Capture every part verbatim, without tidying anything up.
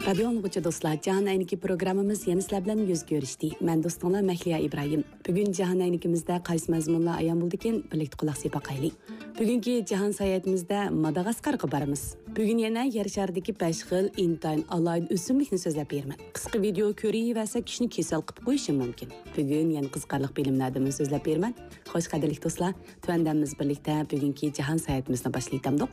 Radio anlıqçı dostlar, Cahan Ayniki programımız yeni sizler bilan yüz görüşdü. Ben dostunlar Mehliya İbrahim. Bugün Cahan Aynikimizde qaysi mazmunlar ayan buldikin, birlikte kulak sepaqayli. Bugünkü Cahan sayatimizde Madagaskarga baramiz. Bugün yana yer şardagi besh xil intayin alayda o'simlikni so'zlab beraman. Qisqa video ko'raversa kishini kasal qilib qo'yishi mumkin. Bugün yana qiziqarli bilimlardan so'zlab beraman. Xo'sh, qadrli do'stlar, tuandamiz birlikte bugünkü Cahan sayatimizni boshlaytamdiq.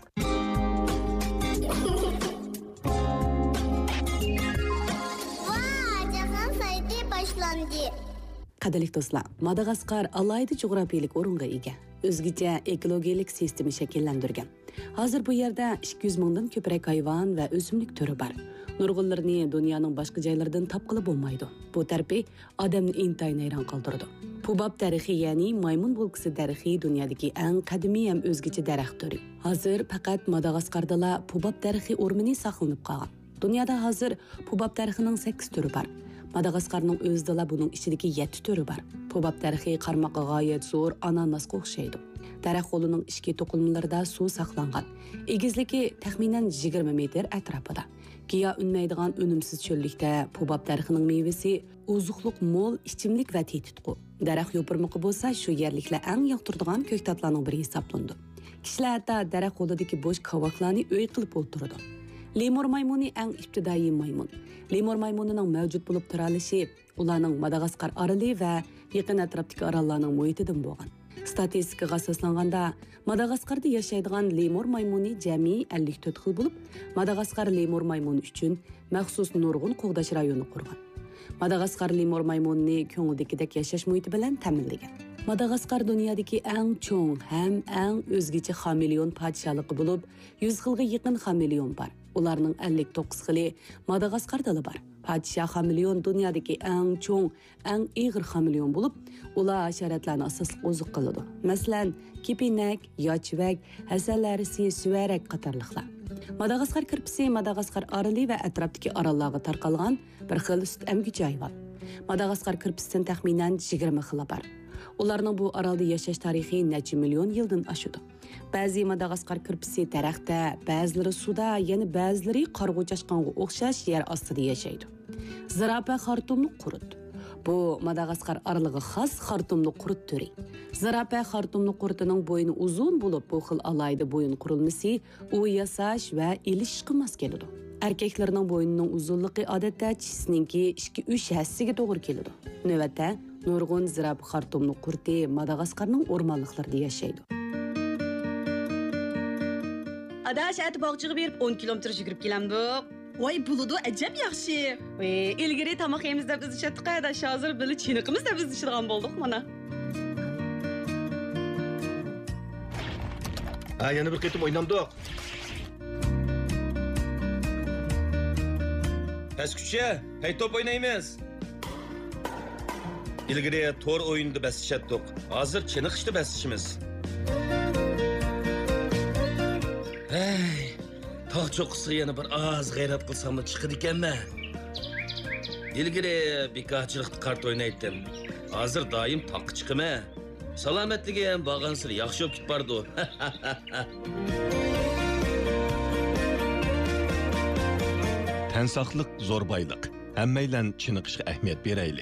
Qadrli do'stlar, Madagaskar alayda jug'rafiyalik o'ringa ega. O'zgacha ekologik sistema shakllantirgan. Hozir bu yerda ikki yuz mingdan ko'proq hayvon va o'simlik turi bor. Nurg'unlarni dunyoning boshqa joylaridan topqili bo'lmaydi. Bu tarbi odamni intayin hayron qoldirdi. Pubab tarixi, ya'ni maymun bo'lgisi tarixi dunyodagi eng qadimiy ham o'zgacha daraxt turi. Hozir faqat Madagaskarda pubab tarixi o'rmini saqlanib qolgan. Dunyoda hozir pubab tarixining sakkiz turi bor. Madagaskarning o'zida buning ichidagi yetti turi bor. Pubab tarixi qarmoqqa g'oyat zo'r ananasga o'xshaydi. Daraxt qo'lining ichki to'qilmalarida suv saqlangan. Egizligi taxminan yigirma metr atrofida. Giya unmaydigan unumsiz cho'llikda pubab tarixining mevasi ozuqliq mo'l ichimlik va tetitqu. Daraxt yo'pirmoqi bo'lsa, shu yerliklar eng yoqtiradigan ko'ktatlarning biri hisoblandi. Kishilar hatto daraxt qo'lidagi bo'sh qavoqlarni uy qilib o'tiradi. Lemur maymuni eng ibtidoiy maymun. Lemur maymunining mavjud bo'lib turalishi ularning Madagaskar oroli va yaqin atrofdagi orollarning muhitidan bo'lgan. Statistikaga asoslanganda Madagaskarda yashaydigan lemur maymuni jami ellik to'rt xil bo'lib, Madagaskar lemur maymuni uchun maxsus nurg'un qo'g'dash rayoni qurgan. Madagaskar lemur maymunini ko'ngildagidek yashash muhiti bilan ta'minlagan. Madagaskar dunyodagi eng cho'ng ham eng o'zgacha xameleon podshohligi bo'lib, yuz xilga yaqin xameleon bor. Ularning ellik to'qqiz xili Madagaskarda bor. Podshoh xameleon dunyodagi eng cho'ng, eng ig'ir xameleon bo'lib, ular hasharotlarni asosli oziq qiladi. Masalan, kepinak, yochvak, hasallarisi, suvarak qatorliqlar. Madagaskar kirpisi Madagaskar oroli va atrofdagi orollarga tarqalgan bir xil sut emguvchi hayvon. Madagaskar kirpisidan taxminan yigirma xili bor. Ularning bu orolda yashash tarixi necha million yildan oshadi. Ba'zi Madagaskar kirpisi daraxtda, ba'zilari suvda, yana ba'zilari qarg'u chashqonga o'xshash yer ostida yashaydi. Zirafa xartumli qurut. Bu Madagaskar oroliga xos xartumli qurut turi. Zirafa xartumli qurutining bo'yni uzun bo'lib, bu xil alayda bo'yin qurilmasi u yasash va ilishishga mos keladi. Erkaklarning bo'ynining uzunligi odatda chisninki ikki uch hassiga to'g'ri keladi. Navbatda nurg'un zirab xartumli qurti Madagaskarning o'rmonliklarida yashaydi. Adash ati bog'chiga berib o'n kilometr yugurib kelamdik. Voy buludu ajab yaxshi. Voy ilgari tomoq yeymiz deb biz ishatdik, adash hozir bili chiniqimiz deb biz ishirgan bo'ldik mana. Ha, yana bir qaytib o'ynamdik. Esküçe, hey top oynaymiz. İlgiri tor oyunda besişettik. Hazır çeniqishda besishimiz. Hey, tog' cho'qqisiga yana bir oz g'ayrat qilsam chiqadi ekanmi? İlgiri bekorchilikda kart o'ynaydim. Hozir doim taqqa chiqaman. Salomatligi ham bag'ansir yaxshi bo'lib ketbardi. Tən saqlıq zor baylıq. Həmməylə çiniqishga ahamiyat berayli.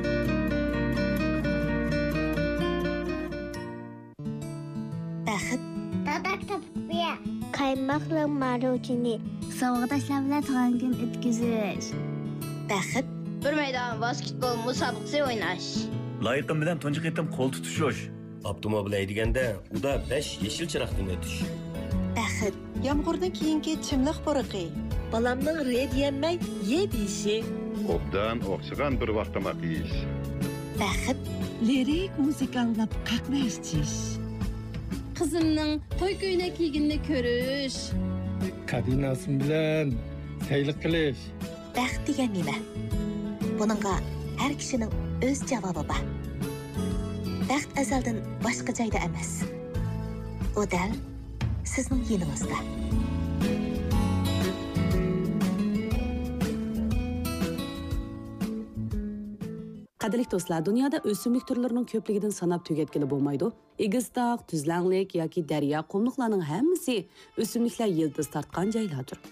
Baxit. Dadak tapiya. Qaymaqlı marojini. Sovg'adaşlar bilan tug'an kun o'tkazish. Baxit. Bir maydon basketbol musobaqasi o'ynash. Loyiqim bilan tunji qitim qo'l tutishish. Avtomobil haydaganda uda besh yeshil chiroqdan o'tish. Baxit. Yomg'irdan keyingi chimliq poroqi. Balamның red yemmay, ye deyişi. Obdan o'xshagan bir vaqtama deyish. Baxit. Lirik musiqa anglab qaqnashtish. Qizimning to'y ko'ylak kiyganini ko'rish. Qadinasim bilan saylik qilish. Baxt degan nima? Buningga har kishining o'z javobi bor. Baxt azaldan boshqa joyda emas. U dal sizning yoningizda. Qadrli do'stlar, dunyoda o'simlik turlarining ko'pligidan sanab tugatkili bo'lmaydi. Egiztog', tuzlanlik yoki daryo qumliqlarning hammasi o'simliklar yildiz tortgan joylardir.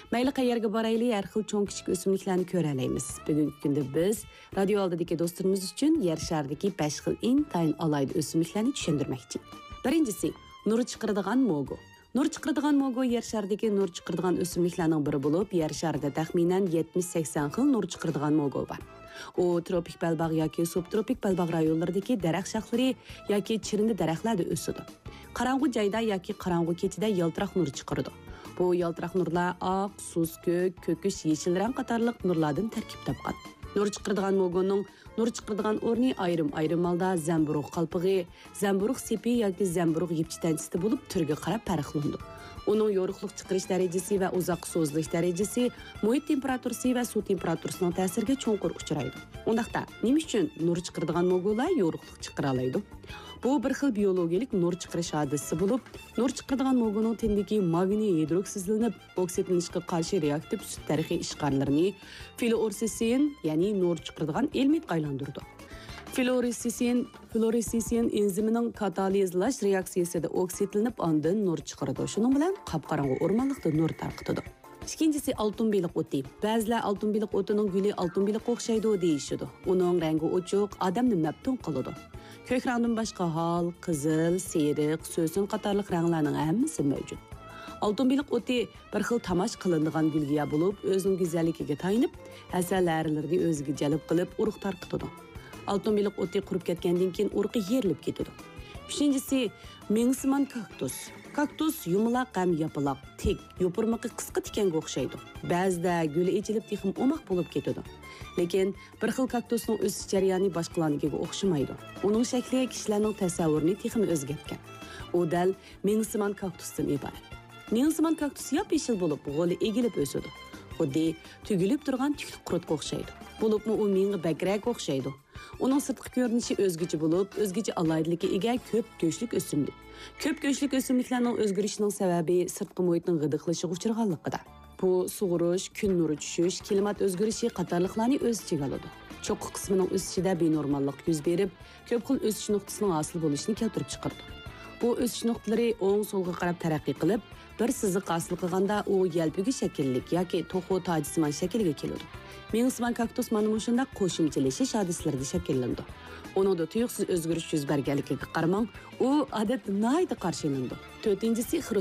Mayli qayerga borayli, har xil cho'ng kichik o'simliklarni ko'ralaymiz. Bugungi kunda biz radio oldidagi do'stlarimiz uchun yer sharidagi besh xil intayin alayda o'simliklarni tushundirmoqchi. Birinchisi, nur chiqaradigan mogo. Nur chiqaradigan mogo yer sharidagi nur chiqaradigan o'simliklarning biri bo'lib, yer sharida taxminan yetmish sakson xil nur chiqaradigan mogo bor. U tropik balbaq yoki subtropik balbaq rayonlaridagi daraxt shoxlari yoki chirindi daraxtlarda o'sadi. Qarong'u joyda yoki qarong'u kechida yaltiroq nur chiqaradi. Bu yaltiroq nurlar oq, suz ko'k, ko'kish, yeshil rang qatorliq nurlardan tarkib topgan. Nur chiqaradigan mogoning nur chiqaradigan o'rni ayrim-ayrim holda zamburug' qalpig'i, zamburug' sepi yoki zamburug' yipchitanchisi bo'lib turga qarab farqlanadi. Uning yo'riqlik chiqarish darajasi va uzoq so'zlish darajasi muhit temperaturasi va suv temperaturasining ta'siriga cho'nqur uchraydi. Undaqda nima uchun nur chiqaradigan mogolar yo'riqlik chiqara oladi? Bu bir xil biologik nur chiqarish hodisasi bo'lib, nur chiqaradigan mogoning tendagi magniy hidroksizlanib, oksidlanishga qarshi reaktiv sut tarixiy ishqarlarini fluoressin, ya'ni nur chiqaradigan element aylantirdi. Fluoressin, fluoressin enzimining katalizlash reaksiyasida oksidlanib, ondan nur chiqaradi. Shuning bilan qop-qorong'u o'rmonlikda nur tarqatadi. İkincisi altın beliq o'ti. Ba'zilar altın beliq o'tining guli altın beliq o'xshaydi deyishadi. Uning rangi ochiq, odamni maftun qiladi. Ko'k rangdan boshqa hol, qizil, seriq, so'sin qatorliq ranglarning hammasi mavjud. Altın beliq o'ti bir xil tamash qilinadigan gulga bo'lib, o'zining go'zalligiga tayinib, asallarlarni o'ziga jalb qilib, urug' tarqatadi. Altın beliq o'ti qurib ketgandan keyin urug'i yerilib ketadi. Üçüncüsü, mengsiman kaktus. Kaktus yumaloq ham yapaloq, tik, yopirmoqi qisqa tikanga o'xshaydi. Ba'zida guli echilib texim o'moq bo'lib ketadi. Lekin bir xil kaktusning o'sish jarayoni boshqalarnikiga o'xshamaydi. Uning shakli kishilarning tasavvurini texim o'zgartgan. U dal mengsiman kaktusdan iborat. Mengsiman kaktus yop-yeshil bo'lib, g'oli egilib o'sadi. Xuddi tugilib turgan tuklik qurutga o'xshaydi. Bo'libmi u menga bakrak o'xshaydi. Uning sirtqi ko'rinishi o'zgacha bo'lib, o'zgacha alaydilikka ega ko'p go'shlik o'simlik. Ko'p go'shlik o'simliklarning o'zgarishining sababi sirtqi muhitning g'idiqlashiga uchraganligida. Bu sug'urish, kun nuri tushish, klimat o'zgarishi qatorliqlarni o'z ichiga oladi. Cho'qqi qismining o'sishida benormallik yuz berib, ko'p xil o'sish nuqtasining hosil bo'lishini keltirib chiqardi. Bu o'sish nuqtalari o'ng so'lga qarab taraqqiy qilib, bir siziq hosil qilganda u yalpiga shakllik yoki to'xu tojisman shakliga keladi. Mengsiman kaktus mana shunda qo'shimchalashish hodislarida shakllandi. Uningda tuyuqsiz o'zgarish yuz berganligiga qaramang, u odatda nayda qarshilandi. To'rtinchisi